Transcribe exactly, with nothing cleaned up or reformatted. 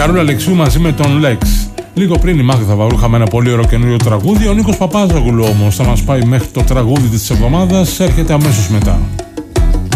Χαρούλα Αλεξίου μαζί με τον Λέξ. Λίγο πριν η Μάγδα Βαρούχα με ένα πολύ ωραίο καινούριο τραγούδι. Ο Νίκος Παπάζογλου όμως θα μας πάει μέχρι το τραγούδι της εβδομάδας. Έρχεται αμέσως μετά.